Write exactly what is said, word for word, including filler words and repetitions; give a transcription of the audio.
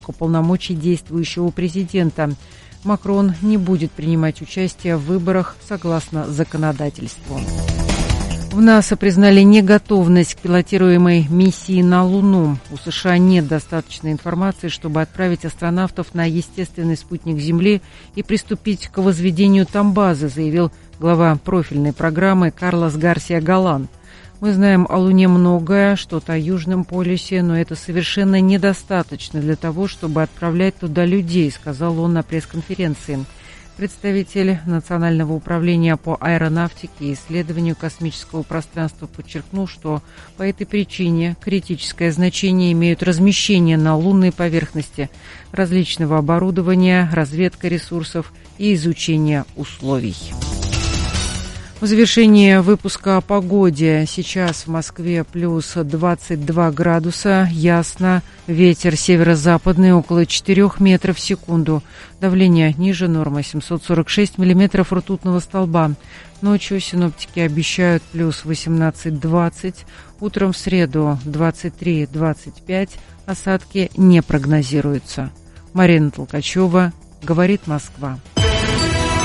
полномочий действующего президента. Макрон не будет принимать участие в выборах согласно законодательству. В НАСА признали неготовность к пилотируемой миссии на Луну. У США нет достаточной информации, чтобы отправить астронавтов на естественный спутник Земли и приступить к возведению там базы, заявил глава профильной программы Карлос Гарсия Галан. Мы знаем о Луне многое, что-то о Южном полюсе, но это совершенно недостаточно для того, чтобы отправлять туда людей, сказал он на пресс-конференции. Представитель Национального управления по аэронавтике и исследованию космического пространства подчеркнул, что по этой причине критическое значение имеют размещение на лунной поверхности различного оборудования, разведка ресурсов и изучение условий. В завершении выпуска о погоде. Сейчас в Москве плюс двадцать два градуса, ясно, ветер северо-западный около четырёх метров в секунду, давление ниже нормы семьсот сорок шесть миллиметров ртутного столба. Ночью синоптики обещают плюс восемнадцать двадцать, утром в среду двадцать три двадцать пять, осадки не прогнозируются. Марина Толкачева, говорит Москва.